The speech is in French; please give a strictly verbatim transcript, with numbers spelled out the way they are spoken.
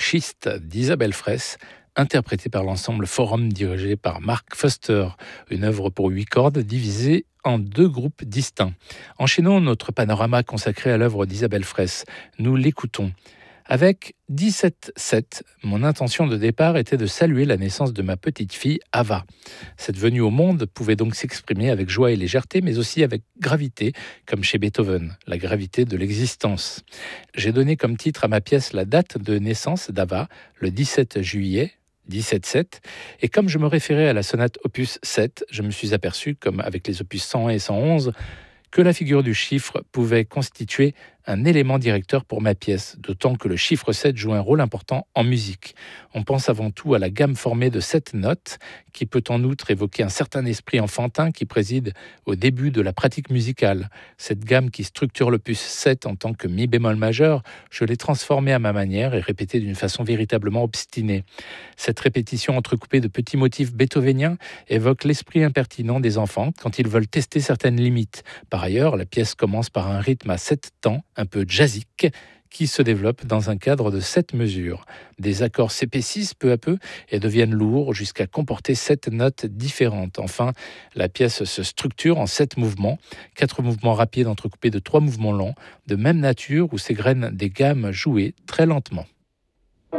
Schiste d'Isabelle Fraisse, interprété par l'ensemble Forum dirigé par Mark Foster, une œuvre pour huit cordes divisée en deux groupes distincts. Enchaînons notre panorama consacré à l'œuvre d'Isabelle Fraisse. Nous l'écoutons. Avec dix-sept sept, mon intention de départ était de saluer la naissance de ma petite fille Ava. Cette venue au monde pouvait donc s'exprimer avec joie et légèreté, mais aussi avec gravité, comme chez Beethoven, la gravité de l'existence. J'ai donné comme titre à ma pièce la date de naissance d'Ava, le dix-sept juillet, dix-sept sept, et comme je me référais à la sonate opus sept, je me suis aperçu, comme avec les opus cent un et cent onze, que la figure du chiffre pouvait constituer un élément directeur pour ma pièce, d'autant que le chiffre sept joue un rôle important en musique. On pense avant tout à la gamme formée de sept notes, qui peut en outre évoquer un certain esprit enfantin qui préside au début de la pratique musicale. Cette gamme qui structure l'opus sept en tant que mi bémol majeur, je l'ai transformée à ma manière et répétée d'une façon véritablement obstinée. Cette répétition entrecoupée de petits motifs beethoveniens évoque l'esprit impertinent des enfants quand ils veulent tester certaines limites. Par ailleurs, la pièce commence par un rythme à sept temps, un peu jazzique, qui se développe dans un cadre de sept mesures. Des accords s'épaississent peu à peu et deviennent lourds jusqu'à comporter sept notes différentes. Enfin, la pièce se structure en sept mouvements, quatre mouvements rapides entrecoupés de trois mouvements longs, de même nature où s'égrènent des gammes jouées très lentement.